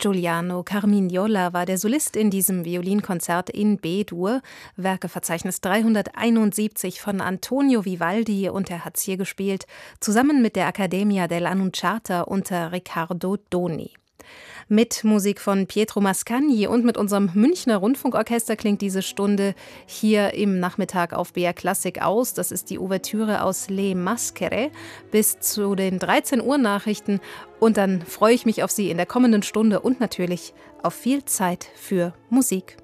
Giuliano Carmignola war der Solist in diesem Violinkonzert in B-Dur, Werkeverzeichnis 371 von Antonio Vivaldi, und er hat es hier gespielt, zusammen mit der Accademia dell'Annunciata unter Riccardo Doni. Mit Musik von Pietro Mascagni und mit unserem Münchner Rundfunkorchester klingt diese Stunde hier im Nachmittag auf BR Klassik aus. Das ist die Ouvertüre aus Le Maschere bis zu den 13 Uhr Nachrichten. Und dann freue ich mich auf Sie in der kommenden Stunde und natürlich auf viel Zeit für Musik.